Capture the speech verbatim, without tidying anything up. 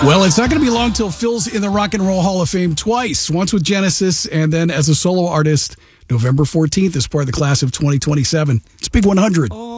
Well, it's not going to be long till Phil's in the Rock and Roll Hall of Fame twice. Once with Genesis and then as a solo artist November fourteenth as part of the class of twenty twenty-seven. It's Big one hundred.